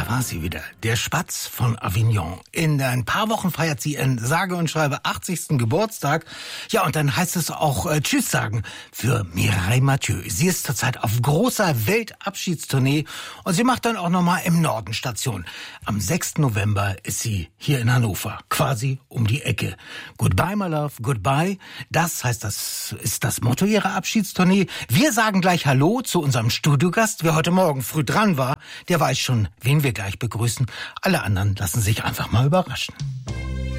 Da war sie wieder, der Spatz von Avignon. In ein paar Wochen feiert sie ihren sage und schreibe 80. Geburtstag. Ja, und dann heißt es auch Tschüss sagen für Mireille Mathieu. Sie ist zurzeit auf großer Weltabschiedstournee und sie macht dann auch nochmal im Norden Station. Am 6. November ist sie hier in Hannover, quasi um die Ecke. Goodbye, my love, goodbye. Das ist das Motto ihrer Abschiedstournee. Wir sagen gleich Hallo zu unserem Studiogast. Wer heute Morgen früh dran war, der weiß schon, wen wir gleich begrüßen. Alle anderen lassen sich einfach mal überraschen.